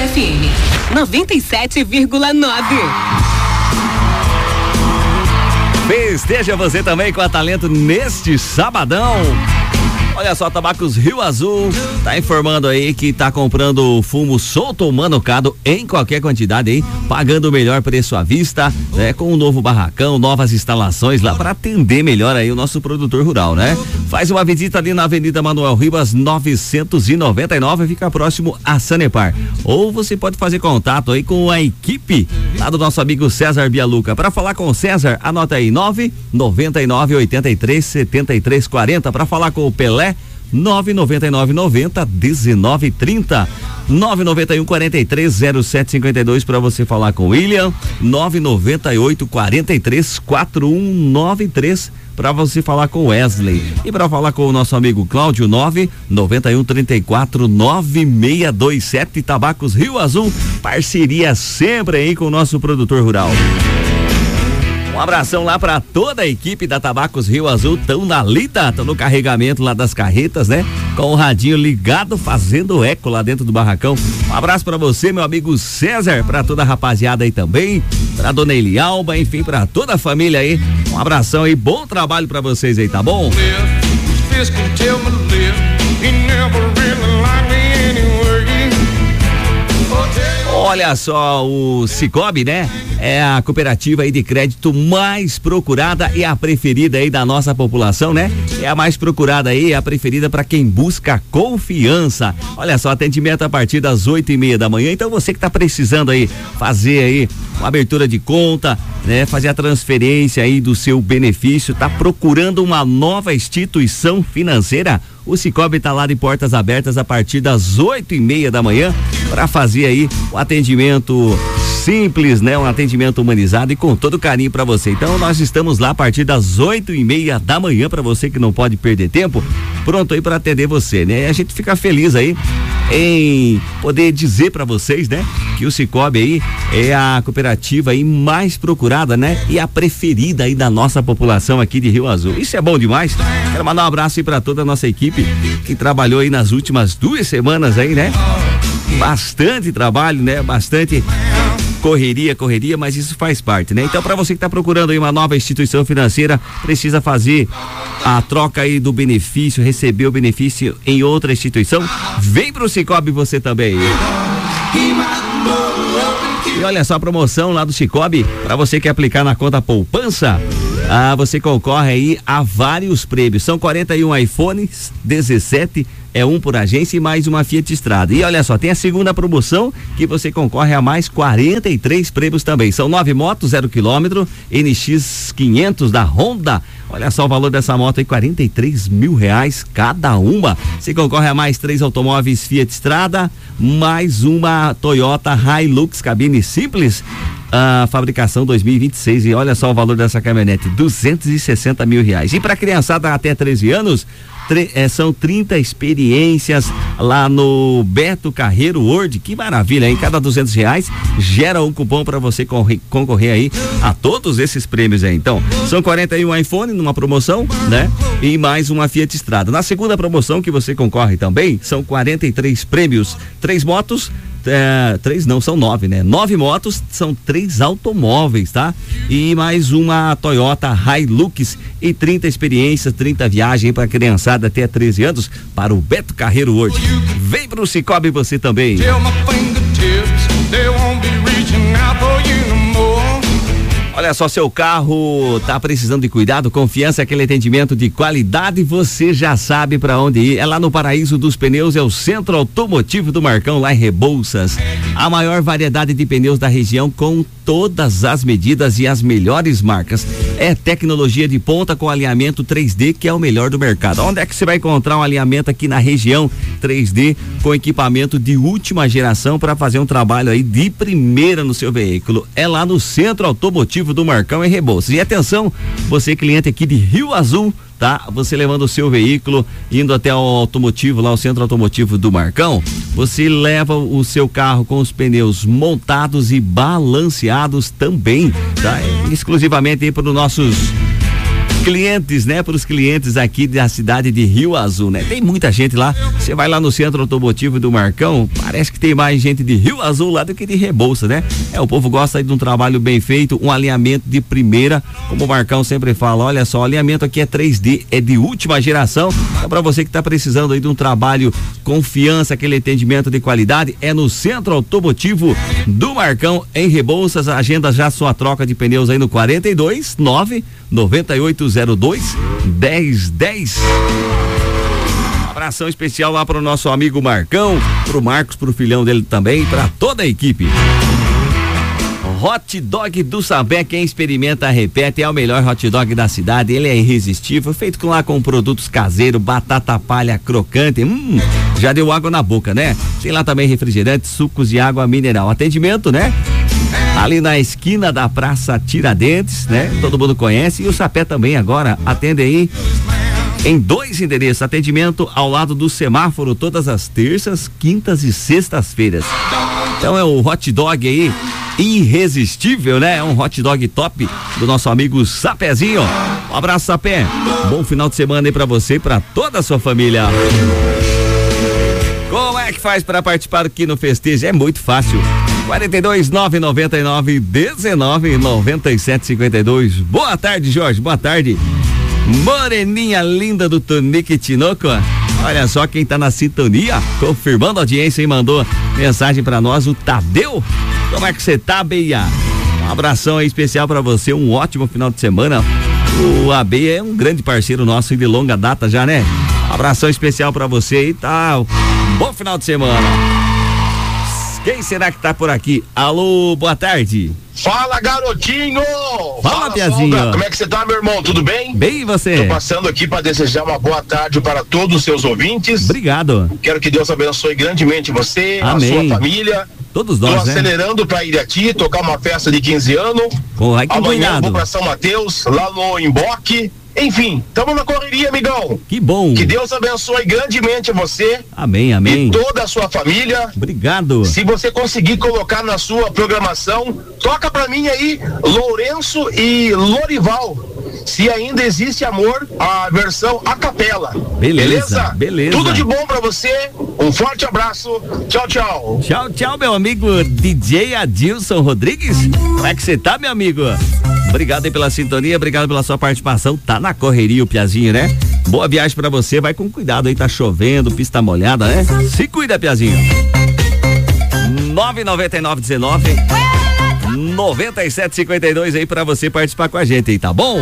FM 97,9. Festeja você também com a Talento neste sabadão. Olha só, Tabacos Rio Azul tá informando aí que tá comprando fumo solto ou manucado em qualquer quantidade aí, pagando o melhor preço à vista, né? Com um novo barracão, novas instalações lá para atender melhor aí o nosso produtor rural, né? Faz uma visita ali na Avenida Manuel Ribas 999, fica próximo a Sanepar. Ou você pode fazer contato aí com a equipe lá do nosso amigo César Bialuca. Para falar com o César, anota aí 999837340. Para falar com o Pelé, 999901930, 991430752 para você falar com o William, 998434193 para você falar com o Wesley, e para falar com o nosso amigo Cláudio, 991349627. Tabacos Rio Azul, parceria sempre aí com o nosso produtor rural. Um abração lá pra toda a equipe da Tabacos Rio Azul, tão na lida, tão no carregamento lá das carretas, né? Com o radinho ligado, fazendo eco lá dentro do barracão. Um abraço pra você, meu amigo César, pra toda a rapaziada aí também, pra dona Elialba, enfim, pra toda a família aí. Um abração aí, bom trabalho pra vocês aí, tá bom? Olha só, o Cicobi, né? É a cooperativa aí de crédito mais procurada e a preferida aí da nossa população, né? É a mais procurada aí, a preferida para quem busca confiança. Olha só, atendimento a partir das 8:30 da manhã. Então você que tá precisando aí fazer aí uma abertura de conta, né? Fazer a transferência aí do seu benefício, tá procurando uma nova instituição financeira? O Cicobi tá lá de portas abertas a partir das 8:30 da manhã para fazer aí o atendimento simples, né? Um atendimento humanizado e com todo carinho para você. Então nós estamos lá a partir das 8:30 da manhã para você que não pode perder tempo, pronto aí para atender você, né? E a gente fica feliz aí em poder dizer para vocês, né? Que o Cicobi aí é a cooperativa aí mais procurada, né? E a preferida aí da nossa população aqui de Rio Azul. Isso é bom demais. Quero mandar um abraço aí para toda a nossa equipe que trabalhou aí nas últimas 2 semanas aí, né? Bastante trabalho, né? Bastante correria, mas isso faz parte, né? Então, para você que está procurando aí uma nova instituição financeira, precisa fazer a troca aí do benefício, receber o benefício em outra instituição, vem pro Cicobi você também. E olha só a promoção lá do Cicobi, para você que aplicar na conta poupança, você concorre aí a vários prêmios. São 41 iPhones, 17 é um por agência e mais uma Fiat Strada. E olha só, tem a segunda promoção que você concorre a mais 43 prêmios também. São 9 motos 0 km, NX 500 da Honda. Olha só o valor dessa moto aí, R$43 mil cada uma. Você concorre a mais 3 automóveis Fiat Strada, mais uma Toyota Hilux cabine simples, fabricação 2026. E olha só o valor dessa caminhonete, R$260 mil. E para criançada até 13 anos, são 30 experiências lá no Beto Carreiro World. Que maravilha, hein? Cada R$200 gera um cupom para você concorrer aí a todos esses prêmios aí. Então, são 41 iPhone numa promoção, né? E mais uma Fiat Strada. Na segunda promoção que você concorre também, são 43 prêmios, 3 motos, 3 não, são 9, né? 9 motos, são 3 automóveis, tá? E mais uma Toyota Hilux e 30 experiências, 30 viagens para criançada até 13 anos para o Beto Carreiro World. Vem pro Cicobi você também. Olha só, seu carro tá precisando de cuidado, confiança, aquele atendimento de qualidade, você já sabe para onde ir. É lá no Paraíso dos Pneus, é o Centro Automotivo do Marcão, lá em Rebouças. A maior variedade de pneus da região com todas as medidas e as melhores marcas. É tecnologia de ponta com alinhamento 3D, que é o melhor do mercado. Onde é que você vai encontrar um alinhamento aqui na região 3D com equipamento de última geração para fazer um trabalho aí de primeira no seu veículo? É lá no Centro Automotivo do Marcão, em Rebouças. E atenção, você cliente aqui de Rio Azul, tá? Você levando o seu veículo, indo até o automotivo, lá o Centro Automotivo do Marcão, você leva o seu carro com os pneus montados e balanceados também, tá? Exclusivamente aí para os nossos clientes, né? Para os clientes aqui da cidade de Rio Azul, né? Tem muita gente lá. Você vai lá no Centro Automotivo do Marcão, parece que tem mais gente de Rio Azul lá do que de Rebouças, né? O povo gosta aí de um trabalho bem feito, um alinhamento de primeira, como o Marcão sempre fala, olha só, o alinhamento aqui é 3D, é de última geração. Então, para você que está precisando aí de um trabalho, confiança, aquele atendimento de qualidade, é no Centro Automotivo do Marcão, em Rebouças. Agenda já sua troca de pneus aí no 42 99802 1010. Abração especial lá pro nosso amigo Marcão, pro Marcos, pro filhão dele também, pra toda a equipe. Hot Dog do Sapé, quem experimenta repete, é o melhor hot dog da cidade, ele é irresistível, feito com produtos caseiros, batata palha crocante, já deu água na boca, né? Tem lá também refrigerantes, sucos e água mineral. Atendimento, né? Ali na esquina da Praça Tiradentes, né? Todo mundo conhece, e o Sapé também agora atende aí em 2 endereços, atendimento ao lado do semáforo todas as terças, quintas e sextas-feiras. Então é o hot dog aí irresistível, né? É um hot dog top do nosso amigo Sapézinho. Um abraço, Sapé. Bom final de semana aí pra você e pra toda a sua família. Como é que faz para participar aqui no Festejo? É muito fácil. 42 999 19 97 52. Boa tarde, Jorge. Boa tarde. Moreninha linda do Tonique Tinoco. Olha só quem tá na sintonia, confirmando a audiência e mandou mensagem pra nós, o Tadeu. Como é que você tá, Beia? Um abração aí especial pra você, um ótimo final de semana. O AB é um grande parceiro nosso de longa data já, né? Um abração especial pra você e tá. Bom final de semana. Quem será que tá por aqui? Alô, boa tarde. Fala, garotinho! Fala, Piazinho. Sombra. Como é que você tá, meu irmão? Tudo bem? Bem, e você? Tô passando aqui para desejar uma boa tarde para todos os seus ouvintes. Obrigado. Quero que Deus abençoe grandemente você, amém. A sua família. Todos nós, Tô acelerando para Irati, tocar uma festa de 15 anos. Vai com amanhã cuidado. vou para São Mateus, lá no Emboque. Enfim, estamos na correria, amigão. Que bom. Que Deus abençoe grandemente você. Amém, amém. E toda a sua família. Obrigado. Se você conseguir colocar na sua programação, toca pra mim aí Lourenço e Lorival. Se ainda existe amor, a versão a capela. Beleza, beleza. Tudo de bom pra você. Um forte abraço. Tchau, tchau. Tchau, tchau, meu amigo DJ Adilson Rodrigues. Como é que você tá, meu amigo? Obrigado aí pela sintonia, obrigado pela sua participação. Tá na correria o Piazinho, né? Boa viagem pra você, vai com cuidado aí, tá chovendo, pista molhada, né? Se cuida, Piazinho. 99919 9752 aí pra você participar com a gente aí, tá bom?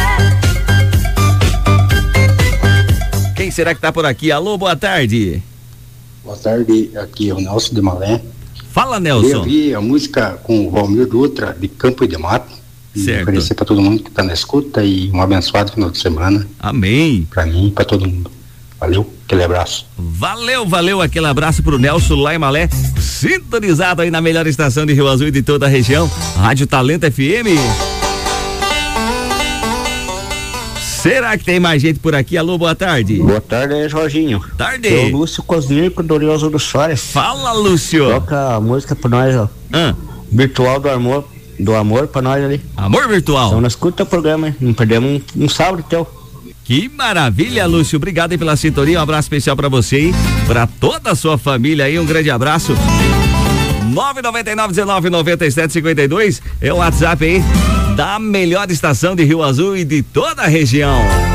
Quem será que tá por aqui? Alô, boa tarde. Boa tarde, aqui é o Nelson de Malé. Fala, Nelson. Eu vi a música com o Valmir Dutra, de Campo e de Mato. Certo. Oferecer para todo mundo que tá na escuta e um abençoado final de semana. Amém. Para mim e para todo mundo. Valeu, aquele abraço. Valeu, aquele abraço pro Nelson lá em Malé, sintonizado aí na melhor estação de Rio Azul e de toda a região, Rádio Talento FM. Será que tem mais gente por aqui? Alô, boa tarde. Boa tarde, Jorginho. Tarde. Eu, Lúcio Cosmir, Condorioso do Soares. Fala, Lúcio. Toca a música pra nós, ó. Virtual do amor pra nós ali. Amor virtual. Então nós escuta o programa, hein? Não perdemos um sábado teu. Que maravilha, Lúcio. Obrigado aí pela sintonia. Um abraço especial pra você e pra toda a sua família aí. Um grande abraço. 999199752 é o WhatsApp aí da melhor estação de Rio Azul e de toda a região.